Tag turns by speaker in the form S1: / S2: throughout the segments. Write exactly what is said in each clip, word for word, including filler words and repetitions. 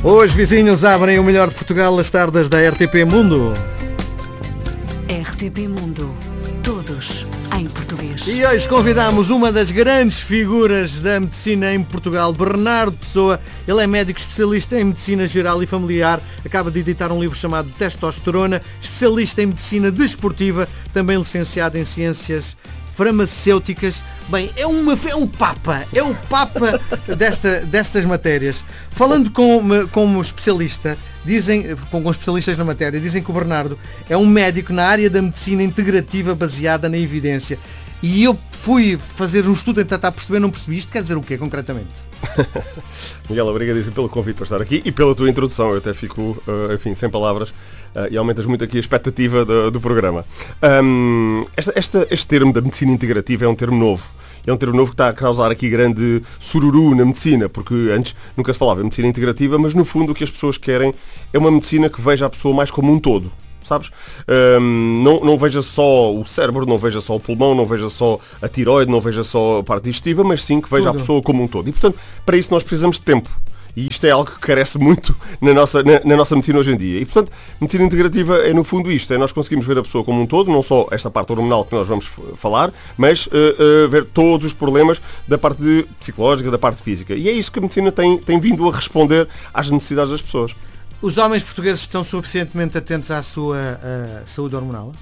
S1: Os vizinhos abrem o melhor de Portugal às tardes da R T P Mundo.
S2: R T P Mundo. Todos em português.
S1: E hoje convidamos uma das grandes figuras da medicina em Portugal, Bernardo Pessoa. Ele é médico especialista em medicina geral e familiar. Acaba de editar um livro chamado Testosterona, especialista em medicina desportiva, também licenciado em ciências farmacêuticas. Bem, é, uma, é o Papa, é o Papa desta, destas matérias. Falando com, como especialista, dizem, com, com especialistas na matéria, dizem que o Bernardo é um médico na área da medicina integrativa baseada na evidência. E eu fui fazer um estudo em tentar perceber, não percebi isto. Quer dizer o quê, concretamente?
S3: Miguel, obrigadíssimo pelo convite para estar aqui e pela tua introdução. Eu até fico, uh, enfim, sem palavras uh, e aumentas muito aqui a expectativa do, do programa. Um, esta, esta, este termo da medicina integrativa é um termo novo. É um termo novo que está a causar aqui grande sururu na medicina, porque antes nunca se falava em medicina integrativa, mas no fundo o que as pessoas querem é uma medicina que veja a pessoa mais como um todo. Sabes? Um, não, não veja só o cérebro, não veja só o pulmão, não veja só a tiroide, não veja só a parte digestiva, mas sim que veja Tudo. a pessoa como um todo. E portanto, para isso nós precisamos de tempo. E isto é algo que carece muito na nossa, na, na nossa medicina hoje em dia. E portanto, medicina integrativa é no fundo isto, é nós conseguimos ver a pessoa como um todo, não só esta parte hormonal que nós vamos falar, mas uh, uh, ver todos os problemas da parte de psicológica, da parte física. E é isso que a medicina tem, tem vindo a responder às necessidades das pessoas.
S1: Os homens portugueses estão suficientemente atentos à sua uh, saúde hormonal?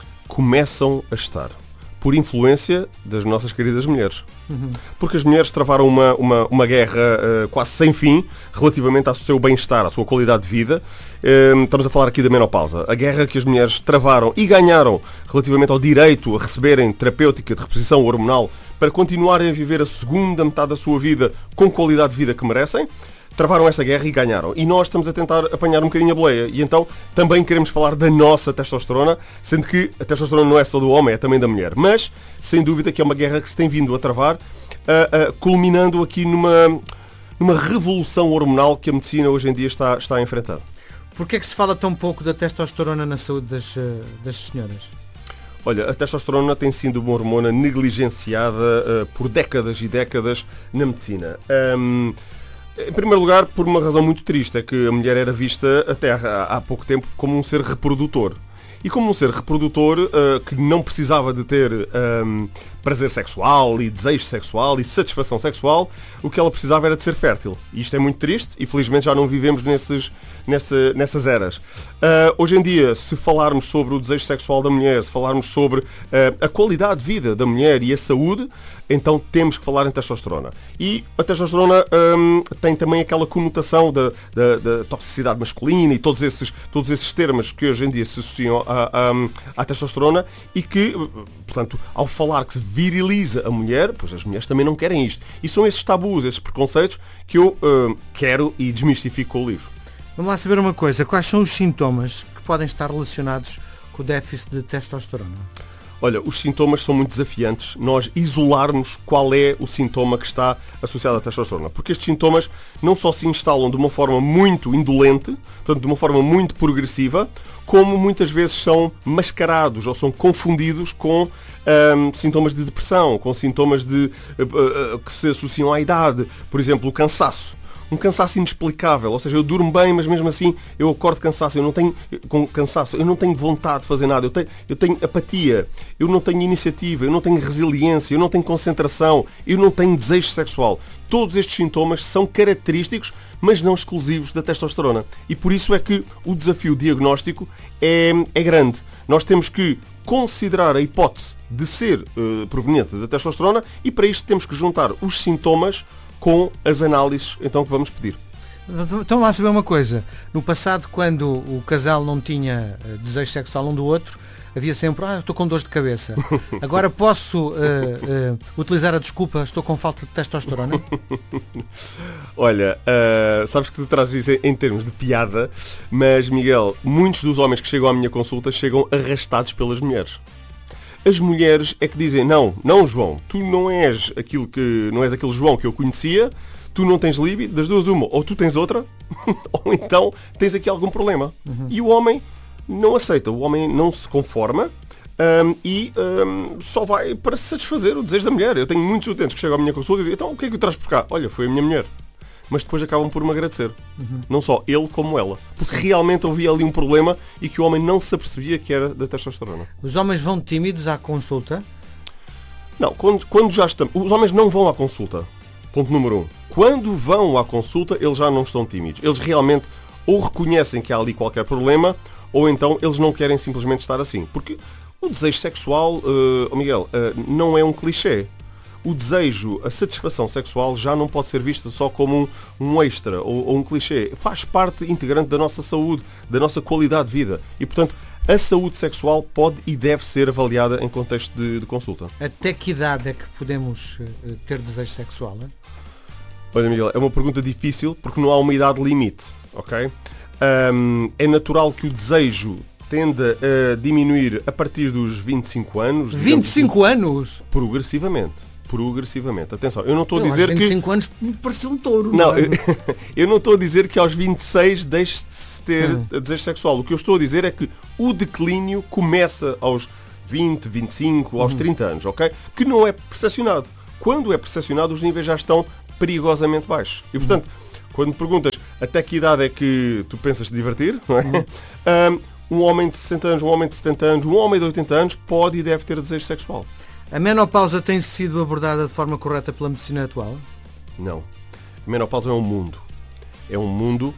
S3: Começam a estar, por influência das nossas queridas mulheres.
S1: Uhum.
S3: Porque as mulheres travaram uma, uma, uma guerra uh, quase sem fim relativamente ao seu bem-estar, à sua qualidade de vida. Uh, estamos a falar aqui da menopausa. A guerra que as mulheres travaram e ganharam relativamente ao direito a receberem terapêutica de reposição hormonal para continuarem a viver a segunda metade da sua vida com qualidade de vida que merecem. Travaram essa guerra e ganharam. E nós estamos a tentar apanhar um bocadinho a boleia. E então também queremos falar da nossa testosterona, sendo que a testosterona não é só do homem, é também da mulher. Mas, sem dúvida, que é uma guerra que se tem vindo a travar, uh, uh, culminando aqui numa, numa revolução hormonal que a medicina hoje em dia está, está a enfrentar.
S1: Porquê é que se fala tão pouco da testosterona na saúde das, uh, das senhoras?
S3: Olha, a testosterona tem sido uma hormona negligenciada uh, por décadas e décadas na medicina. Um, Em primeiro lugar, por uma razão muito triste, é que a mulher era vista até há, há pouco tempo como um ser reprodutor. E como um ser reprodutor uh, que não precisava de ter um, prazer sexual e desejo sexual e satisfação sexual, o que ela precisava era de ser fértil. E isto é muito triste e felizmente já não vivemos nesses, nessa, nessas eras. Uh, hoje em dia, se falarmos sobre o desejo sexual da mulher, se falarmos sobre uh, a qualidade de vida da mulher e a saúde, então temos que falar em testosterona. E a testosterona um, tem também aquela conotação da, da, da toxicidade masculina e todos esses, todos esses termos que hoje em dia se associam à, à, à testosterona e que, portanto, ao falar que se viriliza a mulher, pois as mulheres também não querem isto. E são esses tabus, esses preconceitos que eu um, quero e desmistifico com o livro.
S1: Vamos lá saber uma coisa. Quais são os sintomas que podem estar relacionados com o déficit de testosterona?
S3: Olha, os sintomas são muito desafiantes, nós isolarmos qual é o sintoma que está associado à testosterona. Porque estes sintomas não só se instalam de uma forma muito indolente, portanto, de uma forma muito progressiva, como muitas vezes são mascarados ou são confundidos com um, sintomas de depressão, com sintomas de, uh, uh, que se associam à idade. Por exemplo, o cansaço. Um cansaço inexplicável, ou seja, eu durmo bem, mas mesmo assim eu acordo cansaço, eu não tenho, com cansaço, eu não tenho vontade de fazer nada, eu tenho, eu tenho apatia, eu não tenho iniciativa, eu não tenho resiliência, eu não tenho concentração, eu não tenho desejo sexual. Todos estes sintomas são característicos, mas não exclusivos da testosterona. E por isso é que o desafio diagnóstico é, é grande. Nós temos que considerar a hipótese de ser uh, proveniente da testosterona e para isto temos que juntar os sintomas com as análises então que vamos pedir.
S1: Então lá saber uma coisa. No passado, quando o casal não tinha desejo sexual um do outro, havia sempre, ah, estou com dores de cabeça. Agora posso uh, uh, utilizar a desculpa, estou com falta de testosterona?
S3: Olha, uh, sabes que tu trazes isso em termos de piada, mas Miguel, muitos dos homens que chegam à minha consulta chegam arrastados pelas mulheres. As mulheres é que dizem, não, não João, tu não és aquilo que não és aquele João que eu conhecia, tu não tens libido, das duas uma, ou tu tens outra, ou então tens aqui algum problema. Uhum. E o homem não aceita, o homem não se conforma um, e um, só vai para satisfazer o desejo da mulher. Eu tenho muitos utentes que chegam à minha consulta e dizem, então o que é que eu traz por cá? Olha, foi a minha mulher. mas depois acabam por me agradecer. Uhum. Não só ele como ela. Porque Sim. realmente havia ali um problema e que o homem não se apercebia que era da testosterona.
S1: Os homens vão tímidos à consulta?
S3: Não, quando, quando já estão... Os homens não vão à consulta. Ponto número um. Quando vão à consulta, eles já não estão tímidos. Eles realmente ou reconhecem que há ali qualquer problema, ou então eles não querem simplesmente estar assim. Porque o desejo sexual, uh, oh Miguel, uh, não é um clichê. O desejo, a satisfação sexual já não pode ser vista só como um, um extra ou, ou um clichê. Faz parte integrante da nossa saúde, da nossa qualidade de vida. E, portanto, a saúde sexual pode e deve ser avaliada em contexto de, de consulta.
S1: Até que idade é que podemos uh, ter desejo sexual? Hein?
S3: Olha, Miguel, é uma pergunta difícil porque não há uma idade limite, ok? Um, é natural que o desejo tenda a diminuir a partir dos vinte e cinco anos.
S1: vinte e cinco
S3: assim,
S1: anos?
S3: Progressivamente. Progressivamente. Atenção, eu não estou a dizer
S1: aos vinte e cinco
S3: que...
S1: anos me pareceu um touro.
S3: Não,
S1: não é?
S3: eu, eu não estou a dizer que aos vinte e seis deixe de se ter Sim. desejo sexual. O que eu estou a dizer é que o declínio começa aos vinte, vinte e cinco, aos trinta anos, ok? Que não é percepcionado. Quando é percepcionado, os níveis já estão perigosamente baixos. E, portanto, uhum. quando me perguntas até que idade é que tu pensas te divertir, não é? Uhum. Um, um homem de sessenta anos, um homem de setenta anos, um homem de oitenta anos pode e deve ter desejo sexual.
S1: A menopausa tem sido abordada de forma correta pela medicina atual?
S3: Não. A menopausa é um mundo. É um mundo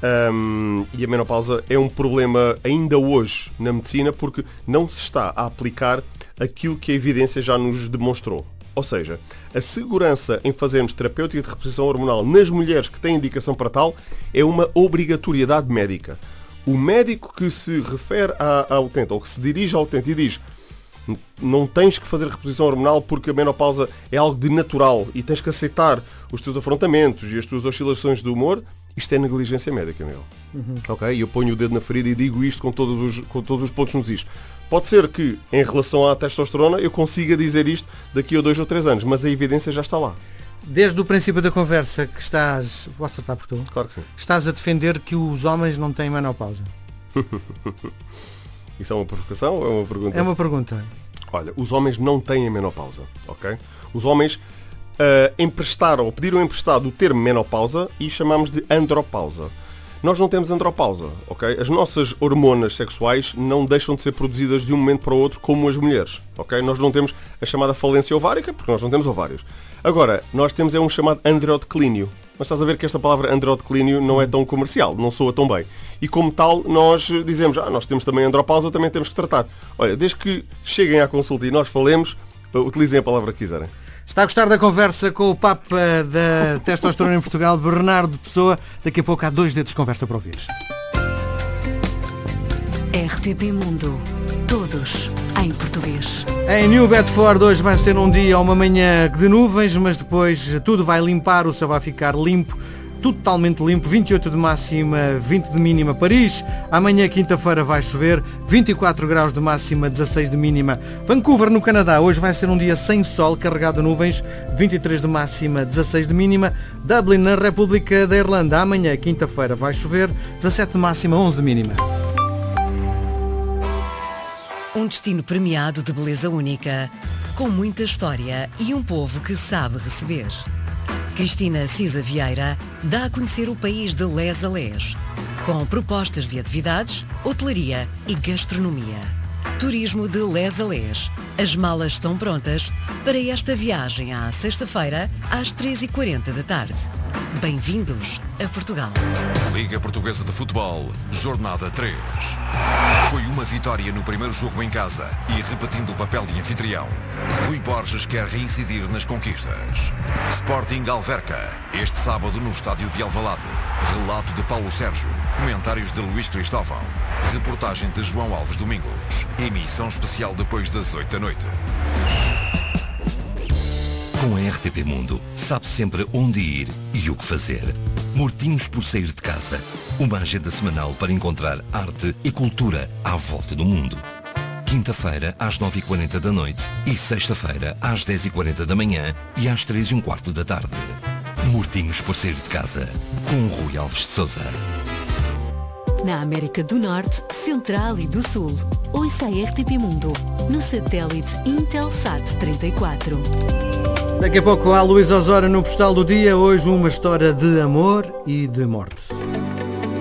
S3: um, e a menopausa é um problema ainda hoje na medicina porque não se está a aplicar aquilo que a evidência já nos demonstrou. Ou seja, a segurança em fazermos terapêutica de reposição hormonal nas mulheres que têm indicação para tal é uma obrigatoriedade médica. O médico que se refere ao utente ou que se dirige ao utente e diz não tens que fazer reposição hormonal porque a menopausa é algo de natural e tens que aceitar os teus afrontamentos e as tuas oscilações de humor, isto é negligência médica, meu. Uhum. Ok? E eu ponho o dedo na ferida e digo isto com todos os, com todos os pontos nos is. Pode ser que, em relação à testosterona, eu consiga dizer isto daqui a dois ou três anos, mas a evidência já está lá.
S1: Desde o princípio da conversa que estás... Posso tratar por tu?
S3: Claro que sim.
S1: Estás a defender que os homens não têm menopausa.
S3: Isso é uma provocação ou é uma pergunta?
S1: É uma pergunta.
S3: Olha, os homens não têm menopausa, ok? Os homens uh, emprestaram, ou pediram emprestado o termo menopausa e chamamos de andropausa. Nós não temos andropausa, ok? As nossas hormonas sexuais não deixam de ser produzidas de um momento para o outro como as mulheres, ok? Nós não temos a chamada falência ovárica, porque nós não temos ovários. Agora, nós temos é um chamado androdeclínio. Mas estás a ver que esta palavra androdeclínio não é tão comercial, não soa tão bem. E como tal, nós dizemos, ah, nós temos também andropausa, também temos que tratar. Olha, desde que cheguem à consulta e nós falemos, utilizem a palavra que quiserem.
S1: Está a gostar da conversa com o Papa da testosterona em Portugal, Bernardo Pessoa. Daqui a pouco há dois dedos de conversa para ouvires.
S2: R T P Mundo. Todos em português.
S1: Em New Bedford hoje vai ser um dia ou uma manhã de nuvens, mas depois tudo vai limpar, o céu vai ficar limpo, totalmente limpo, vinte e oito de máxima, vinte de mínima. Paris, amanhã quinta-feira vai chover, vinte e quatro graus de máxima, dezasseis de mínima. Vancouver, no Canadá, hoje vai ser um dia sem sol, carregado de nuvens, vinte e três de máxima, dezasseis de mínima. Dublin, na República da Irlanda, amanhã quinta-feira vai chover, dezassete de máxima, onze de mínima.
S2: Um destino premiado de beleza única, com muita história e um povo que sabe receber. Cristina Cisa Vieira dá a conhecer o país de les a les, com propostas de atividades, hotelaria e gastronomia. Turismo de les a les. As malas estão prontas para esta viagem à sexta-feira às três e quarenta da tarde. Bem-vindos a Portugal.
S4: Liga Portuguesa de Futebol, Jornada três. Foi uma vitória no primeiro jogo em casa e repetindo o papel de anfitrião, Rui Borges quer reincidir nas conquistas. Sporting Alverca, este sábado no estádio de Alvalade. Relato de Paulo Sérgio, comentários de Luís Cristóvão, reportagem de João Alves Domingos, emissão especial depois das oito da noite.
S5: Com a R T P Mundo, sabe sempre onde ir e o que fazer. Mortinhos por sair de casa. Uma agenda semanal para encontrar arte e cultura à volta do mundo. Quinta-feira às nove e quarenta da noite e sexta-feira às dez e quarenta da manhã e às três e um quarto da tarde. Mortinhos por sair de casa, com Rui Alves de Sousa.
S2: Na América do Norte, Central e do Sul. Ouça a R T P Mundo no satélite Intelsat trinta e quatro.
S1: Daqui a pouco há Luís Osório no Postal do Dia. Hoje uma história de amor e de morte.